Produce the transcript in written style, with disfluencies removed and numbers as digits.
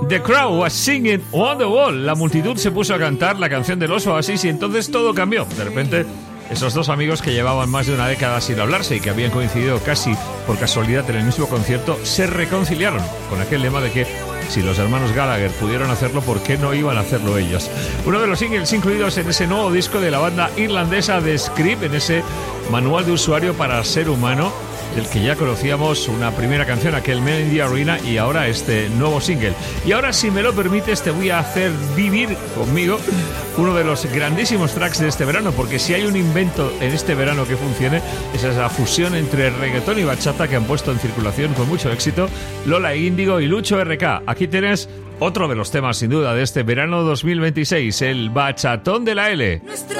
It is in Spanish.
The crowd was singing on the wall. La multitud se puso a cantar la canción de los Oasis y entonces todo cambió. De repente, esos dos amigos que llevaban más de una década sin hablarse y que habían coincidido casi por casualidad en el mismo concierto, se reconciliaron con aquel lema de que si los hermanos Gallagher pudieron hacerlo, ¿por qué no iban a hacerlo ellos? Uno de los singles incluidos en ese nuevo disco de la banda irlandesa The Script, en ese manual de usuario para ser humano, del que ya conocíamos una primera canción, aquel Men in the Arena, y ahora este nuevo single. Y ahora, si me lo permites, te voy a hacer vivir conmigo uno de los grandísimos tracks de este verano, porque si hay un invento en este verano que funcione, es esa fusión entre reggaetón y bachata que han puesto en circulación con mucho éxito Lola Índigo y Lucho RK. Aquí tienes otro de los temas, sin duda, de este verano 2026, el bachatón de la L.